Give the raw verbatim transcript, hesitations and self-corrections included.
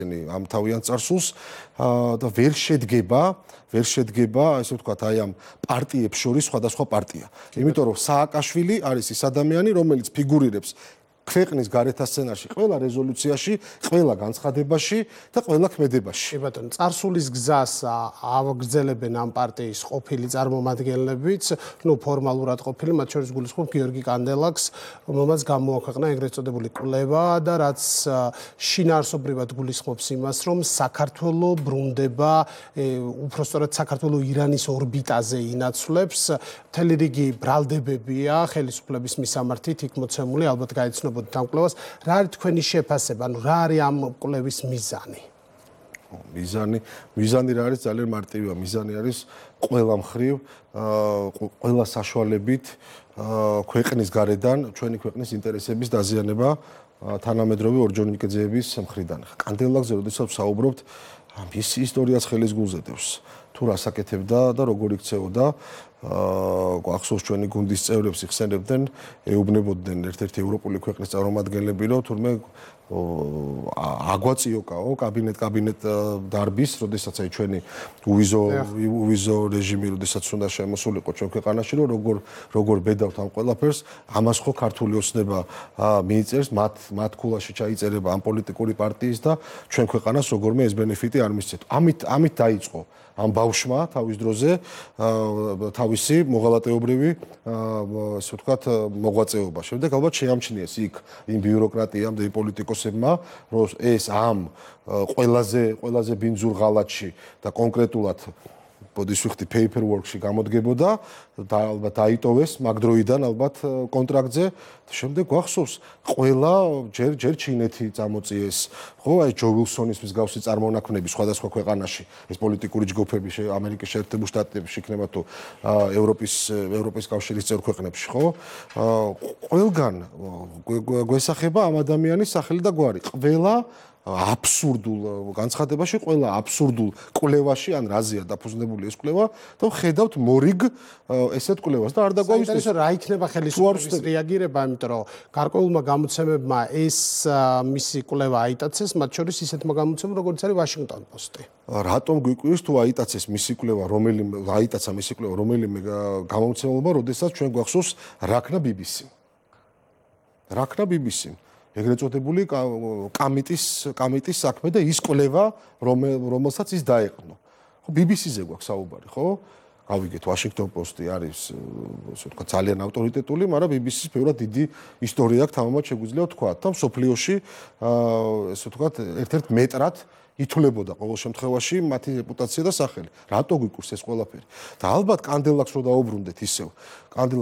ამ თავიანთ წარსულს და ვერ შედგება, ვერ შედგება, ესე ვთქვათ, აი ამ პარტიებს შორის სხვადასხვა პარტია. იმიტომ რომ სააკაშვილი არის ის ადამიანი, რომელიც ფიგურირებს ქვეყნის გარეთა სცენარში, ყველა რეზოლუციაში, ყველა განცხადებაში და ყველა ქმედებაში. კი ბატონო, წარსულის გზას აგრძელებენ ამ პარტიის ყოფილი წარმომადგენლებიც, ну ფორმალურად ყოფილი, მათ შორის გულისხმობ გიორგი კანდელაკს, რომელმაც გამოაქვეყნა ეგრეთ წოდებული კვლევა და რაც შინაარსობრივად გულისხმობს იმას, რომ საქართველო ბრუნდება, უпростоრად საქართველო ირანის ორბიტაზე ინაცვლებს, მთელი რიგი ბრალდებებია ხელისუფლების მისამართით იქ მოცემული, ალბათ გაეცნობოდით ამ კვლევას, რა არის თქვენი შეფასება, ანუ რა არის ამ კვლევის მიზანი? მიზანი, მიზანი რა არის ძალიან მარტივია, მიზანი არის ყველა მხრივ, ყველა საშუალებით ქვეყნის გარედან ჩვენი ქვეყნის ინტერესების დაზიანება თანამედროვე ორჯონიკიძეების მხრიდან. კანდელაკზე როდესაც საუბრობთ, მის ისტორიას ხელის გულზე დევს. თუ რას აკეთებდა და როგორ იქცეოდა, გახსოვს ჩვენი გუნდის წევრებს იხსენებდნენ, ეუბნებოდნენ ერთ-ერთი ევროპული ქვეყნის წარმომადგენლები, რომ თურმე აგვაწიოკაო კაბინეტ კაბინეტ დარბის, როდესაც აი ჩვენი უვიზო უვიზო რეჟიმი, როდესაც უნდა შემოსულიყო ჩვენ ქვეყანაში, რომ როგორ როგორ ბედავთ ამ ყველაფერს, ამას ხო ქართული ოცნება მიიწერს, მათ მათ ქულაში ჩაიწერება ამ პოლიტიკური პარტიის და ჩვენ ქვეყანას როგორმე ეს ბენეფიტი არ მისცეთ. ამით ამით დაიწყო ამ ბავშვმა თავის დროზე თავისი მოღალატეობრივი ასე ვთქვათ მოღვაწეობა. შემდეგ ალბათ შეამჩნიეს იქ იმ ბიუროკრატიამ და იმ პოლიტიკოსებმა, რომ ეს ამ ყველაზე ყველაზე ბინძურ ღალატში და კონკრეტულად ბოდის ვიხდი paperwork-ში გამოდგებოდა და ალბათ დაიტოვეს მაგ დროიდან ალბათ კონტრაქტზე. შემდეგ გვახსოვს ყველა ჯერ ჯერ ჩინეთი წამოწიეს, ხო, აი ჯო ვილსონის მსგავსი წარმონაქმნები სხვადასხვა ქვეყანაში, ეს პოლიტიკური ჯგუფები ამერიკის შეერთებულ შტატებში იქნება თუ ევროპის ევროპის კავშირის წევრ ქვეყნებში, ხო? ყველგან გვესახება ამ ადამიანის სახელი და გვარი. ყველა აბსურდულ განცხადებაში, ყველა აბსურდულ კვლევაში, ან რაზეა დაფუძნებული ეს კვლევა და ხედავთ მორიგ ესეთ კვლევას და არ დაგვაქვს ეს რა იქნება ხელისუფლების რეაგირება, იმიტომ რომ გარკვეულმა გამოცემებმა ეს მისი კვლევა აიტაცეს, მათ შორის ისეთმა გამოცემებმა, როგორც არის Washington Post-ი. რატომ გვიკვირს თუ აიტაცეს მისი კვლევა, რომელიმე აიტაცა მისი კვლევა, რომელიმე გამომცემლობა, როდესაც ჩვენ გვახსოვს რაქნა ბი ბი სი. რაქნა ბი ბი სი. ეგრეთ წოდებული კამიტის კამიტის საქმე და ის კვლევა, რომელსაც ის დაეყნო. ხო, ბი ბი სი-ზე გვაქვს საუბარი, ხო? გავიგეთ, Washington Post-ი არის, ასე ვთქვათ, ძალიან ავტორიტეტული, მაგრამ ბი ბი სი-ს ბევრად დიდი ისტორია აქვს, თამამად შეგვიძლია ვთქვა. და მსოფლიოში, ასე ვთქვათ, ერთ-ერთ მეტრად ითვლებოდა ყოველ შემთხვევაში მათი რეპუტაცია და სახელი. რატო გვიკვირს ეს ყველაფერი? და ალბათ კანდელაკს რო დაუბრუნდეთ ისევ, კანდელაკს